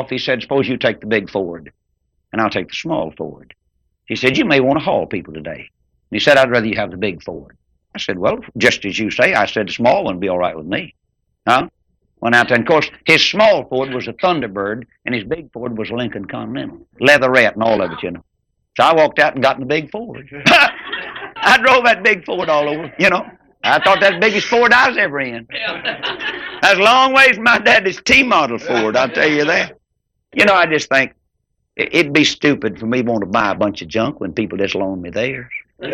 off, he said, suppose you take the big Ford, and I'll take the small Ford. He said, you may want to haul people today. And he said, I'd rather you have the big Ford. I said, well, just as you say. I said, the small one would be all right with me. Huh? Went out there, and of course, his small Ford was a Thunderbird, and his big Ford was a Lincoln Continental. Leatherette and all of it, you know. So I walked out and got in the big Ford. I drove that big Ford all over, you know. I thought that's the biggest Ford I was ever in. That's a long ways from my daddy's T-model Ford, I'll tell you that. You know, I just think it'd be stupid for me to want to buy a bunch of junk when people just loan me theirs. I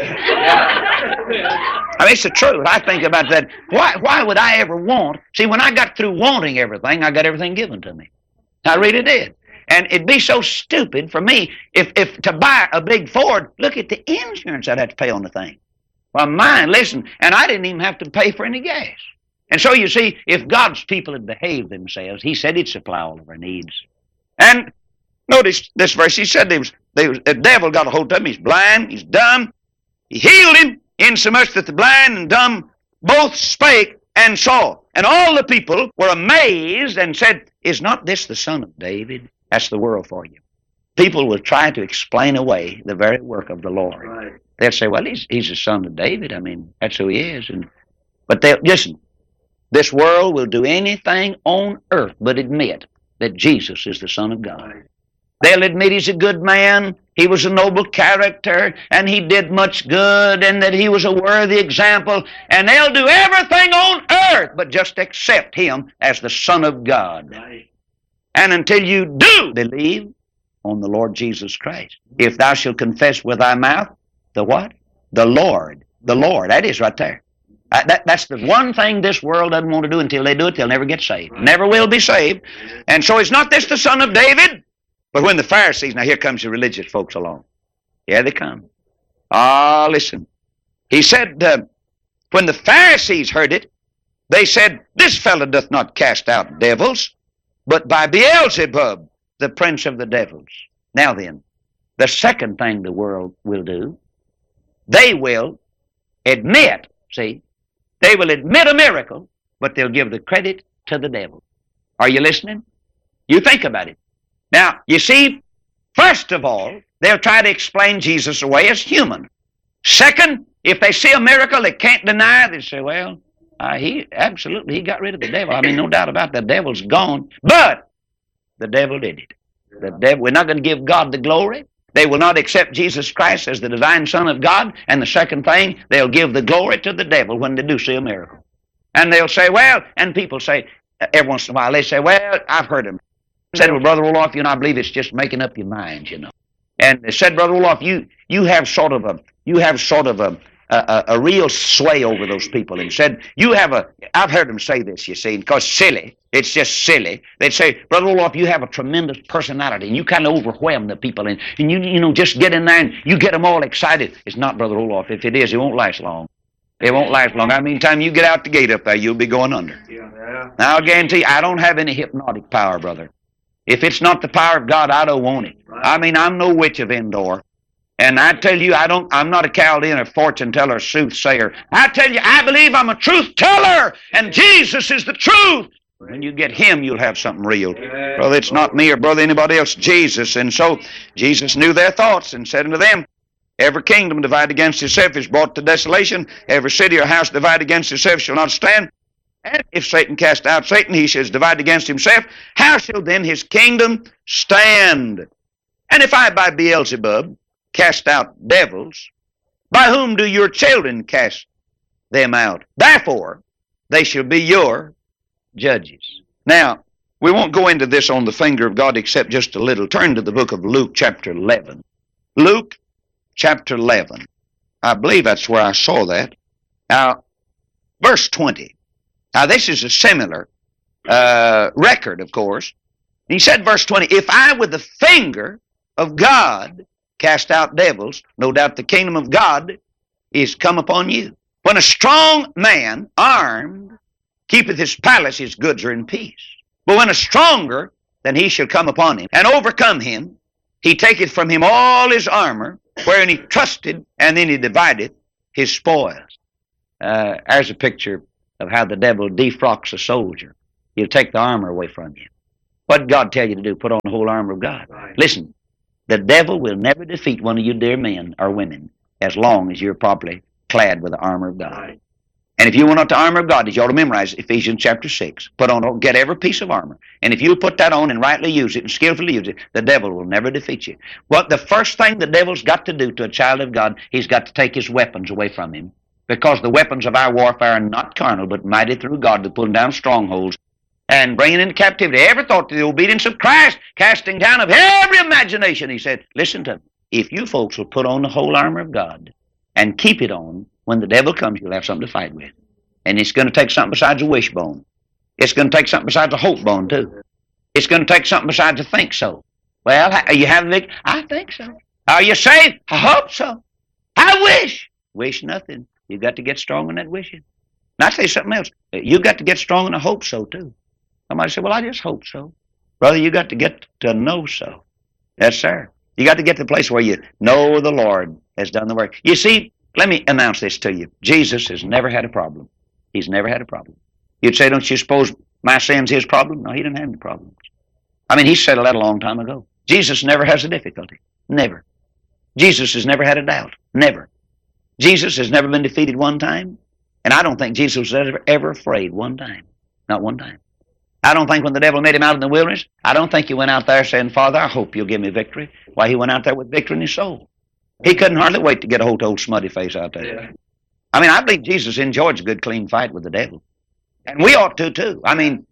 mean, it's the truth. I think about that. Why would I ever want? See, when I got through wanting everything, I got everything given to me. I really did. And it'd be so stupid for me if to buy a big Ford, look at the insurance I'd have to pay on the thing. Well, mine, listen, and I didn't even have to pay for any gas. And so you see, if God's people had behaved themselves, he said he'd supply all of our needs. And notice this verse, he said the devil got a hold of him, he's blind, he's dumb. He healed him, insomuch that the blind and dumb both spake and saw. And all the people were amazed and said, is not this the Son of David? That's the world for you. People will try to explain away the very work of the Lord. Right. They'll say, well, he's the Son of David. I mean, that's who he is. But they'll listen, this world will do anything on earth but admit that Jesus is the Son of God. Right. They'll admit he's a good man, he was a noble character, and he did much good, and that he was a worthy example, and they'll do everything on earth but just accept him as the Son of God. Right. And until you do believe on the Lord Jesus Christ, if thou shalt confess with thy mouth, the what? The Lord. The Lord. That is right there. That's the one thing this world doesn't want to do. Until they do it, they'll never get saved. Never will be saved. And so is not this the Son of David? But when the Pharisees, now here comes the religious folks along. Here they come. Ah, listen. He said, when the Pharisees heard it, they said, this fellow doth not cast out devils, but by Beelzebub, the prince of the devils. Now then, the second thing the world will do, they will admit, see, they will admit a miracle, but they'll give the credit to the devil. Are you listening? You think about it. Now, you see, first of all, they'll try to explain Jesus away as human. Second, if they see a miracle they can't deny, they say, well, he got rid of the devil. I mean, no doubt about it, the devil's gone. But the devil did it. The devil, we're not going to give God the glory. They will not accept Jesus Christ as the divine Son of God. And the second thing, they'll give the glory to the devil when they do see a miracle. And they'll say, well, and people say, every once in a while, they say, well, I've heard him. Said, well, Brother Roloff, I believe it's just making up your mind, And they said, Brother Roloff, you have sort of a real sway over those people. And said, I've heard them say this, you see, because silly, it's just silly. They'd say, Brother Roloff, you have a tremendous personality, and you kind of overwhelm the people, and you just get in there and you get them all excited. It's not, Brother Roloff. If it is, it won't last long. It won't last long. I mean, time you get out the gate up there, you'll be going under. Yeah. Now, I'll guarantee you, I don't have any hypnotic power, brother. If it's not the power of God, I don't want it. Right. I mean, I'm no witch of Endor. And I tell you, I'm not a Chaldean or fortune teller or soothsayer. I tell you, I believe I'm a truth teller, and Jesus is the truth. When you get him, you'll have something real. Brother, it's not me or brother anybody else, Jesus. And so Jesus knew their thoughts and said unto them, every kingdom divided against itself is brought to desolation. Every city or house divided against itself shall not stand. And if Satan cast out Satan, he shall divide against himself. How shall then his kingdom stand? And if I by Beelzebub cast out devils, by whom do your children cast them out? Therefore, they shall be your judges. Now, we won't go into this on the finger of God except just a little. Turn to the book of Luke chapter 11. Luke chapter 11. I believe that's where I saw that. Now, verse 20. Now, this is a similar record, of course. He said, verse 20, if I with the finger of God cast out devils, no doubt the kingdom of God is come upon you. When a strong man, armed, keepeth his palace, his goods are in peace. But when a stronger, then he shall come upon him, and overcome him, he taketh from him all his armor, wherein he trusted, and then he divideth his spoils. There's a picture of how the devil defrocks a soldier. He'll take the armor away from you. What did God tell you to do? Put on the whole armor of God. Right. Listen, the devil will never defeat one of you dear men or women as long as you're properly clad with the armor of God. Right. And if you want the armor of God, you ought to memorize Ephesians chapter 6. Get every piece of armor. And if you put that on and rightly use it and skillfully use it, the devil will never defeat you. Well, the first thing the devil's got to do to a child of God, he's got to take his weapons away from him. Because the weapons of our warfare are not carnal, but mighty through God to pull down strongholds and bringing into captivity every thought to the obedience of Christ, casting down of every imagination. He said, listen to me. If you folks will put on the whole armor of God and keep it on, when the devil comes, you'll have something to fight with. And it's going to take something besides a wishbone. It's going to take something besides a hope bone, too. It's going to take something besides a think so. Well, are you having victory? I think so. Are you saved? I hope so. I wish. Wish nothing. You got to get strong in that wishing. And I tell you something else. You got to get strong in a hope so, too. Somebody said, well, I just hope so. Brother, you got to get to know so. Yes, sir. You got to get to the place where you know the Lord has done the work. You see, let me announce this to you. Jesus has never had a problem. He's never had a problem. You'd say, don't you suppose my sin's his problem? No, he didn't have any problems. I mean, he settled that a long time ago. Jesus never has a difficulty. Never. Jesus has never had a doubt. Never. Jesus has never been defeated one time. And I don't think Jesus was ever afraid one time. Not one time. I don't think when the devil made him out in the wilderness, I don't think he went out there saying, Father, I hope you'll give me victory. Why, he went out there with victory in his soul. He couldn't hardly wait to get a hold of old smutty face out there. Yeah. I mean, I believe Jesus enjoys a good, clean fight with the devil. And we ought to, too. I mean,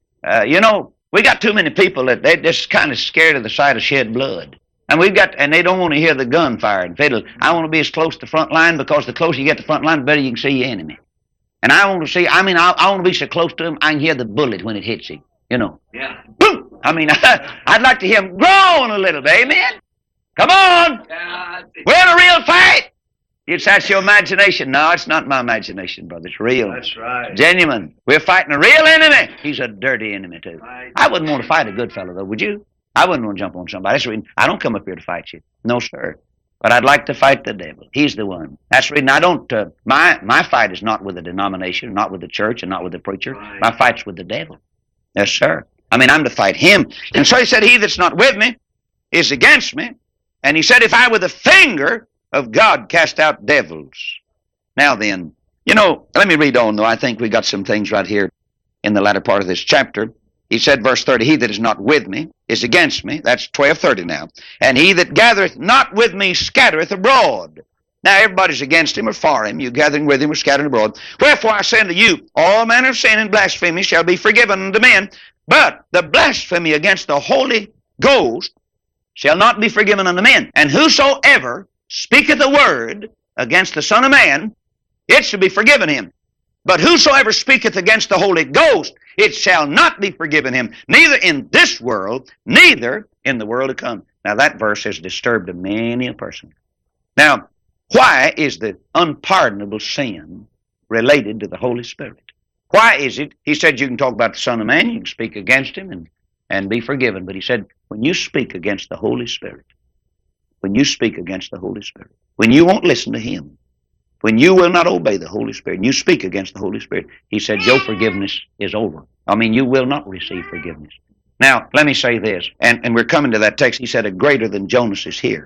we got too many people that they're just kind of scared of the sight of shed blood. And they don't want to hear the gunfire and fiddle. I want to be as close to the front line because the closer you get to the front line, the better you can see your enemy. And I want to be so close to him, I can hear the bullet when it hits him. Yeah. Boom! I mean, I'd like to hear him groan a little bit. Amen? Come on! Yeah. We're in a real fight! That's your imagination. No, it's not my imagination, brother. It's real. That's right. Genuine. We're fighting a real enemy. He's a dirty enemy, too. Right. I wouldn't want to fight a good fellow, though, would you? I wouldn't want to jump on somebody. That's the reason I don't come up here to fight you. No, sir. But I'd like to fight the devil. He's the one. That's the reason I don't, my fight is not with the denomination, not with the church, and not with the preacher. Right. My fight's with the devil. Yes, sir. I mean, I'm to fight him. And so he said, he that's not with me is against me. And he said, if I with the finger of God cast out devils. Now then, let me read on, though. I think we got some things right here in the latter part of this chapter. He said, verse 30, he that is not with me is against me. That's 12:30 now. And he that gathereth not with me scattereth abroad. Now everybody's against him or for him. You gathering with him or scattering abroad. Wherefore I say unto you, all manner of sin and blasphemy shall be forgiven unto men, but the blasphemy against the Holy Ghost shall not be forgiven unto men. And whosoever speaketh a word against the Son of Man, it shall be forgiven him. But whosoever speaketh against the Holy Ghost, it shall not be forgiven him, neither in this world, neither in the world to come. Now that verse has disturbed many a person. Now, why is the unpardonable sin related to the Holy Spirit? Why is it? He said you can talk about the Son of Man, you can speak against him and be forgiven. But he said, when you speak against the Holy Spirit, when you speak against the Holy Spirit, when you won't listen to him, when you will not obey the Holy Spirit, and you speak against the Holy Spirit, he said your forgiveness is over. I mean, you will not receive forgiveness. Now, let me say this, and we're coming to that text. He said, a greater than Jonas is here.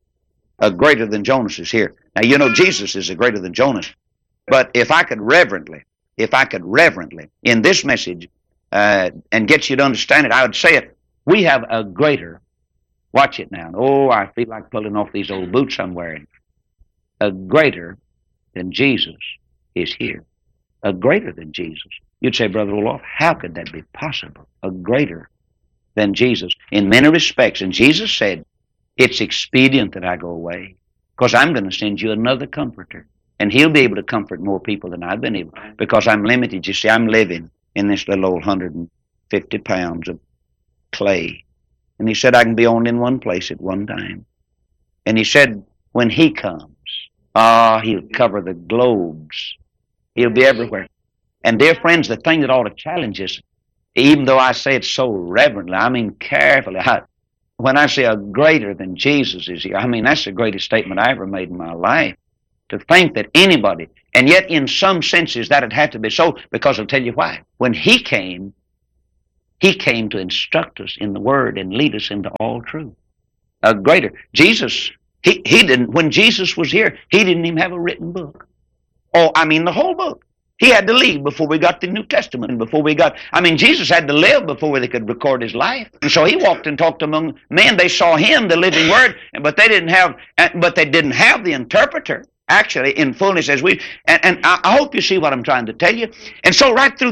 A greater than Jonas is here. Now, Jesus is a greater than Jonas. But if I could reverently, in this message, and get you to understand it, I would say it. We have a greater, watch it now. Oh, I feel like pulling off these old boots I'm wearing. A greater than Jesus is here. A greater than Jesus. You'd say, Brother Roloff, how could that be possible? A greater than Jesus in many respects. And Jesus said, it's expedient that I go away because I'm going to send you another comforter. And he'll be able to comfort more people than I've been able because I'm limited. You see, I'm living in this little old 150 pounds of clay. And he said I can be only in one place at one time. And he said when he comes, he'll cover the globes. He'll be everywhere. And dear friends, the thing that ought to challenge us, even though I say it so reverently, I mean carefully, when I say a greater than Jesus is here, I mean that's the greatest statement I ever made in my life. To think that anybody, and yet in some senses that it had to be so, because I'll tell you why. When he came, He came to instruct us in the Word and lead us into all truth. A greater. Jesus, he didn't, when Jesus was here, he didn't even have a written book. Oh, I mean the whole book. He had to leave before we got the New Testament, and before we got, Jesus had to live before they could record his life. And so he walked and talked among men. They saw him, the living Word, but they didn't have the interpreter, actually, in fullness as we, and I hope you see what I'm trying to tell you. And so right through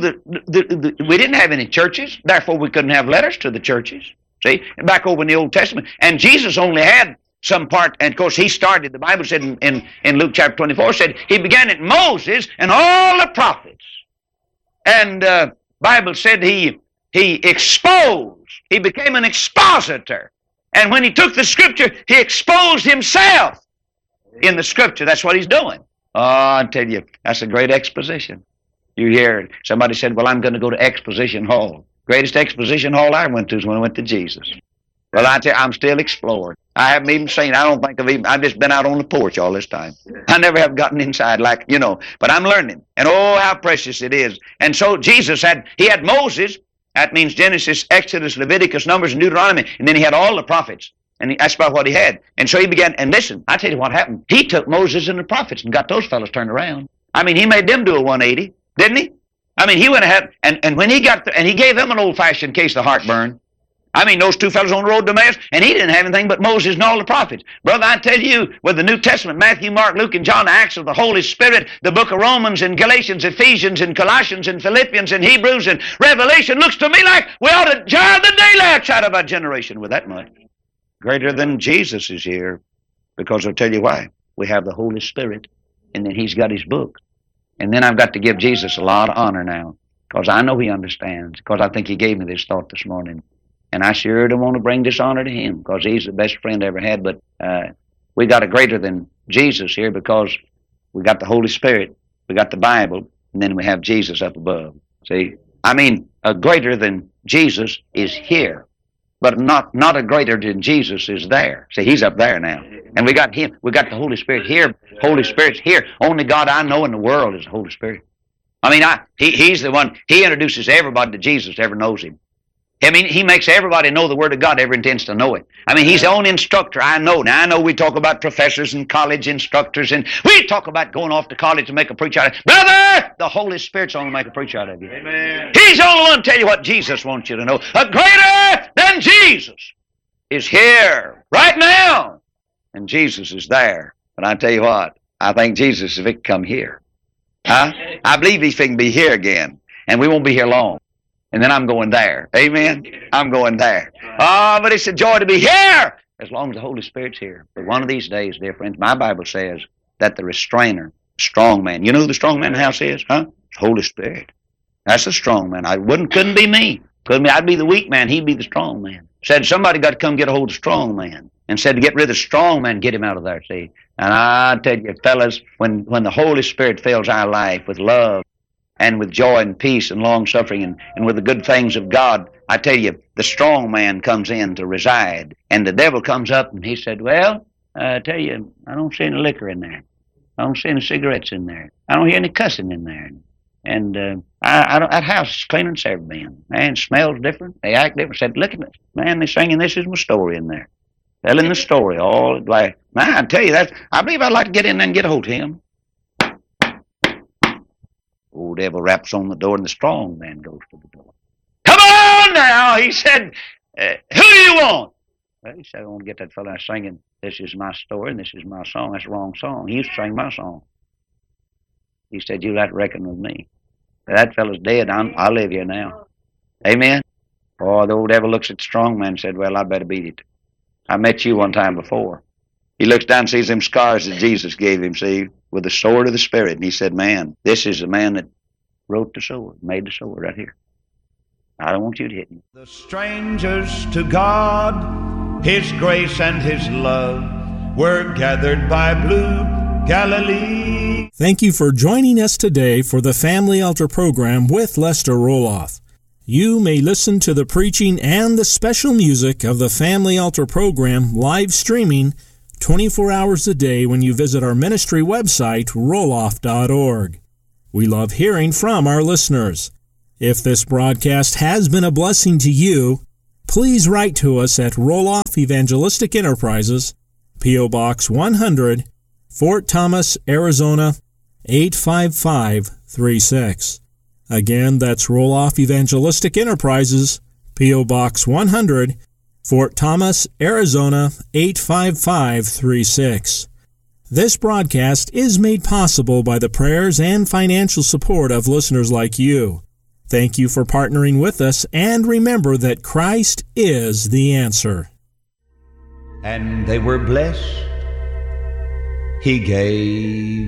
we didn't have any churches, therefore we couldn't have letters to the churches. See, back over in the Old Testament. And Jesus only had some part, and of course he started, the Bible said in Luke chapter 24, said he began at Moses and all the prophets. And Bible said he exposed, he became an expositor. And when he took the Scripture, he exposed himself in the Scripture. That's what he's doing. Oh, I tell you, that's a great exposition. You hear somebody said, well, I'm going to go to Exposition Hall. Greatest exposition hall I went to is when I went to Jesus. Well, I tell you, I'm still exploring. I haven't even seen, I've just been out on the porch all this time. I never have gotten inside but I'm learning. And oh, how precious it is. And so Jesus had Moses, that means Genesis, Exodus, Leviticus, Numbers, and Deuteronomy, and then he had all the prophets. And that's about what he had. And so he began, and listen, I tell you what happened. He took Moses and the prophets and got those fellows turned around. He made them do a 180, didn't he? He went ahead, and when he got there, and he gave them an old-fashioned case of heartburn. Those two fellows on the road to Emmaus, and he didn't have anything but Moses and all the prophets. Brother, I tell you, with the New Testament, Matthew, Mark, Luke, and John, the Acts of the Holy Spirit, the book of Romans and Galatians, Ephesians and Colossians and Philippians and Hebrews and Revelation, looks to me like we ought to jar the daylights out of our generation with that much. Greater than Jesus is here, because I'll tell you why. We have the Holy Spirit, and then he's got his book. And then I've got to give Jesus a lot of honor now, because I know he understands, because I think he gave me this thought this morning. And I sure don't want to bring dishonor to him, because he's the best friend I ever had. But we got a greater than Jesus here, because we got the Holy Spirit, we got the Bible, and then we have Jesus up above. See, a greater than Jesus is here, but not a greater than Jesus is there. See, he's up there now. And we got him. We got the Holy Spirit here. Holy Spirit's here. Only God I know in the world is the Holy Spirit. He's the one. He introduces everybody to Jesus that ever knows him. He makes everybody know the Word of God, ever intends to know it. He's the only instructor I know. Now, I know we talk about professors and college instructors, and we talk about going off to college to make a preacher out of it. Brother, the Holy Spirit's only make a preacher out of you. Amen. He's the only one to tell you what Jesus wants you to know. A greater than Jesus is here right now. And Jesus is there. But I tell you what, I think Jesus is going to come here. I believe he's going to be here again. And we won't be here long. And then I'm going there. Amen? I'm going there. Oh, but it's a joy to be here as long as the Holy Spirit's here. But one of these days, dear friends, my Bible says that the restrainer, strong man, you know who the strong man in the house is? It's Holy Spirit. That's the strong man. Couldn't be me. I'd be the weak man. He'd be the strong man. Said somebody got to come get a hold of the strong man. And said to get rid of the strong man, get him out of there, see. And I tell you, fellas, when the Holy Spirit fills our life with love, and with joy and peace and long-suffering and with the good things of God, I tell you, the strong man comes in to reside. And the devil comes up and he said, well, I tell you, I don't see any liquor in there. I don't see any cigarettes in there. I don't hear any cussing in there. And that house is clean and served, man. Man, it smells different. They act different. Said, look at this. Man, they're singing This Is My Story in there. Telling the story all like, man, I tell you, I believe I'd like to get in there and get a hold of him. Old devil raps on the door, and the strong man goes to the door. Come on now, he said, who do you want? Well, he said, I want to get that fellow singing, This Is My Story, and This Is My Song. That's the wrong song. He used to sing my song. He said, you'll have to reckon with me. That fellow's dead. I live here now. Amen? Oh, the old devil looks at the strong man and said, well, I better beat it. I met you one time before. He looks down and sees them scars that Jesus gave him, see, with the sword of the Spirit. And he said, man, this is the man that wrote the sword, made the sword right here. I don't want you to hit me. The strangers to God, His grace and His love, were gathered by blue Galilee. Thank you for joining us today for the Family Altar program with Lester Roloff. You may listen to the preaching and the special music of the Family Altar program live streaming 24 hours a day when you visit our ministry website, roloff.org. We love hearing from our listeners. If this broadcast has been a blessing to you, please write to us at Roloff Evangelistic Enterprises, P.O. Box 100, Fort Thomas, Arizona, 85536. Again, that's Roloff Evangelistic Enterprises, P.O. Box 100, Fort Thomas, Arizona, 85536. This broadcast is made possible by the prayers and financial support of listeners like you. Thank you for partnering with us, and remember that Christ is the answer. And they were blessed. He gave